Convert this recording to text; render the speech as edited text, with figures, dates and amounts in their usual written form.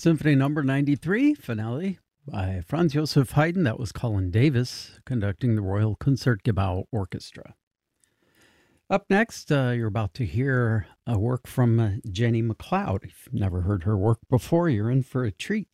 Symphony number 93, finale by Franz Joseph Haydn. That was Colin Davis conducting the Royal Concertgebouw Orchestra. Up next, you're about to hear a work from Jenny McLeod. If you've never heard her work before, you're in for a treat.